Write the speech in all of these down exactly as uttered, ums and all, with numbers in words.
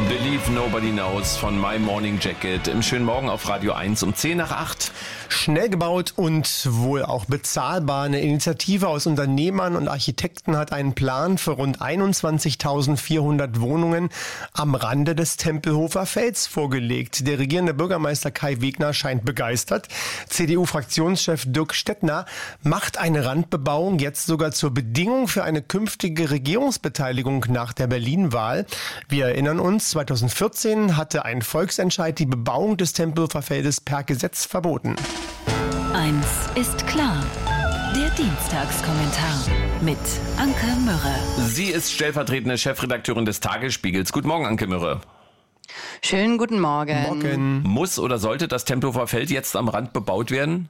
Believe Nobody Knows von My Morning Jacket im schönen Morgen auf Radio eins um zehn nach acht. Schnell gebaut und wohl auch bezahlbar. Eine Initiative aus Unternehmern und Architekten hat einen Plan für rund einundzwanzigtausendvierhundert Wohnungen am Rande des Tempelhofer Felds vorgelegt. Der regierende Bürgermeister Kai Wegner scheint begeistert. C D U-Fraktionschef Dirk Stettner macht eine Randbebauung jetzt sogar zur Bedingung für eine künftige Regierungsbeteiligung nach der Berlin-Wahl. Wir erinnern uns, zweitausendvierzehn hatte ein Volksentscheid die Bebauung des Tempelhofer Feldes per Gesetz verboten. Eins ist klar. Der Dienstagskommentar mit Anke Mürre. Sie ist stellvertretende Chefredakteurin des Tagesspiegels. Guten Morgen, Anke Mürre. Schönen guten Morgen. Morgen. Muss oder sollte das Tempelhofer Feld jetzt am Rand bebaut werden?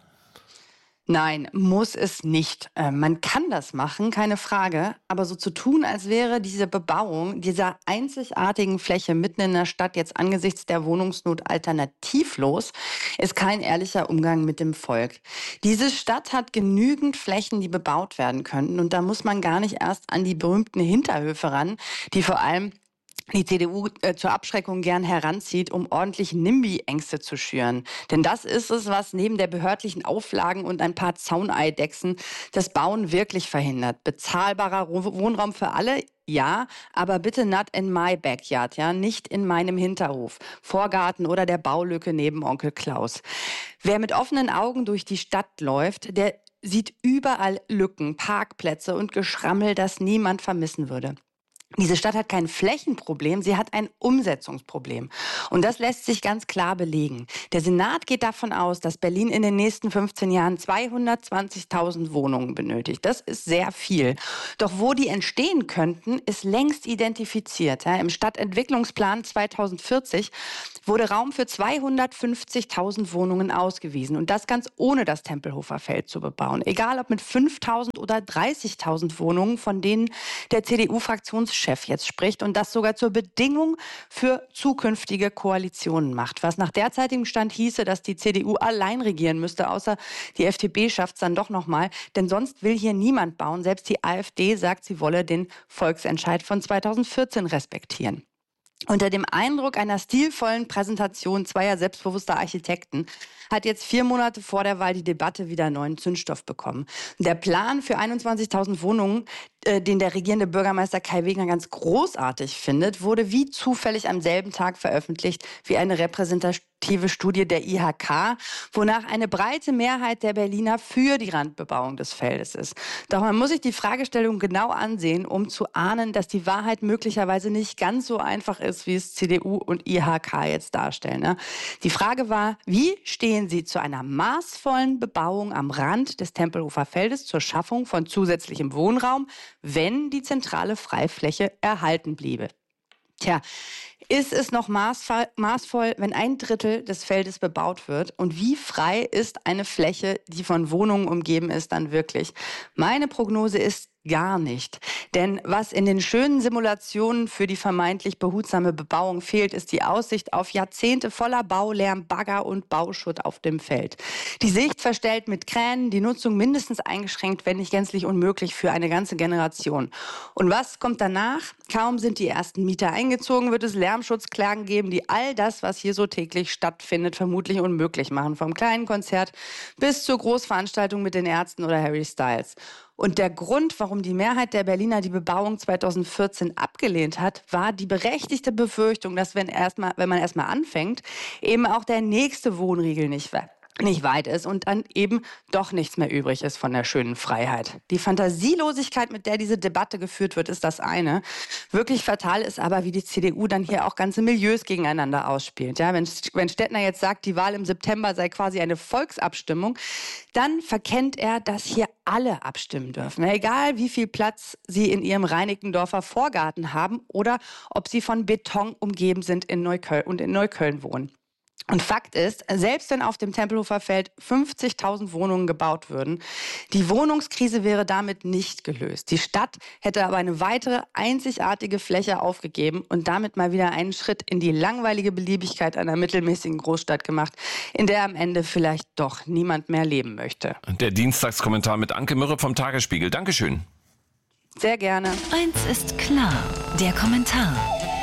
Nein, muss es nicht. Äh, man kann das machen, keine Frage. Aber so zu tun, als wäre diese Bebauung dieser einzigartigen Fläche mitten in der Stadt jetzt angesichts der Wohnungsnot alternativlos, ist kein ehrlicher Umgang mit dem Volk. Diese Stadt hat genügend Flächen, die bebaut werden könnten. Und da muss man gar nicht erst an die berühmten Hinterhöfe ran, die vor allem die C D U äh, zur Abschreckung gern heranzieht, um ordentlich NIMBY-Ängste zu schüren. Denn das ist es, was neben der behördlichen Auflagen und ein paar Zauneidechsen das Bauen wirklich verhindert. Bezahlbarer Wohnraum für alle, ja, aber bitte not in my backyard, ja, nicht in meinem Hinterhof, Vorgarten oder der Baulücke neben Onkel Klaus. Wer mit offenen Augen durch die Stadt läuft, der sieht überall Lücken, Parkplätze und Geschrammel, das niemand vermissen würde. Diese Stadt hat kein Flächenproblem, sie hat ein Umsetzungsproblem. Und das lässt sich ganz klar belegen. Der Senat geht davon aus, dass Berlin in den nächsten fünfzehn Jahren zweihundertzwanzigtausend Wohnungen benötigt. Das ist sehr viel. Doch wo die entstehen könnten, ist längst identifiziert. Ja, im Stadtentwicklungsplan zweitausendvierzig wurde Raum für zweihundertfünfzigtausend Wohnungen ausgewiesen. Und das ganz ohne das Tempelhofer Feld zu bebauen. Egal ob mit fünftausend oder dreißigtausend Wohnungen, von denen der C D U-Fraktionschef Chef jetzt spricht und das sogar zur Bedingung für zukünftige Koalitionen macht. Was nach derzeitigem Stand hieße, dass die C D U allein regieren müsste, außer die F D P schafft es dann doch nochmal. Denn sonst will hier niemand bauen. Selbst die AfD sagt, sie wolle den Volksentscheid von zweitausendvierzehn respektieren. Unter dem Eindruck einer stilvollen Präsentation zweier selbstbewusster Architekten hat jetzt vier Monate vor der Wahl die Debatte wieder neuen Zündstoff bekommen. Der Plan für einundzwanzigtausend Wohnungen, äh, den der regierende Bürgermeister Kai Wegner ganz großartig findet, wurde wie zufällig am selben Tag veröffentlicht wie eine repräsentative Studie der I H K, wonach eine breite Mehrheit der Berliner für die Randbebauung des Feldes ist. Doch man muss sich die Fragestellung genau ansehen, um zu ahnen, dass die Wahrheit möglicherweise nicht ganz so einfach ist, wie es C D U und I H K jetzt darstellen. Ne? Die Frage war, wie stehen Sie zu einer maßvollen Bebauung am Rand des Tempelhofer Feldes zur Schaffung von zusätzlichem Wohnraum, wenn die zentrale Freifläche erhalten bliebe? Tja, ist es noch maßvoll, maßvoll, wenn ein Drittel des Feldes bebaut wird? Und wie frei ist eine Fläche, die von Wohnungen umgeben ist, dann wirklich? Meine Prognose ist gar nicht. Denn was in den schönen Simulationen für die vermeintlich behutsame Bebauung fehlt, ist die Aussicht auf Jahrzehnte voller Baulärm, Bagger und Bauschutt auf dem Feld. Die Sicht verstellt mit Kränen, die Nutzung mindestens eingeschränkt, wenn nicht gänzlich unmöglich für eine ganze Generation. Und was kommt danach? Kaum sind die ersten Mieter eingezogen, wird es Lärmschutzklagen geben, die all das, was hier so täglich stattfindet, vermutlich unmöglich machen. Vom kleinen Konzert bis zur Großveranstaltung mit den Ärzten oder Harry Styles. Und der Grund, warum die Mehrheit der Berliner die Bebauung zweitausendvierzehn abgelehnt hat, war die berechtigte Befürchtung, dass wenn, erstmal, wenn man erstmal anfängt, eben auch der nächste Wohnriegel nicht wäre. nicht weit ist und dann eben doch nichts mehr übrig ist von der schönen Freiheit. Die Fantasielosigkeit, mit der diese Debatte geführt wird, ist das eine. Wirklich fatal ist aber, wie die C D U dann hier auch ganze Milieus gegeneinander ausspielt. Ja, wenn, wenn Stettner jetzt sagt, die Wahl im September sei quasi eine Volksabstimmung, dann verkennt er, dass hier alle abstimmen dürfen. Egal, wie viel Platz sie in ihrem Reinickendorfer Vorgarten haben oder ob sie von Beton umgeben sind in Neukölln und in Neukölln wohnen. Und Fakt ist, selbst wenn auf dem Tempelhofer Feld fünfzigtausend Wohnungen gebaut würden, die Wohnungskrise wäre damit nicht gelöst. Die Stadt hätte aber eine weitere einzigartige Fläche aufgegeben und damit mal wieder einen Schritt in die langweilige Beliebigkeit einer mittelmäßigen Großstadt gemacht, in der am Ende vielleicht doch niemand mehr leben möchte. Der Dienstagskommentar mit Anke Mürre vom Tagesspiegel. Dankeschön. Sehr gerne. Eins ist klar, der Kommentar.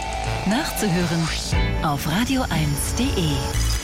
Nachzuhören auf radio eins punkt de.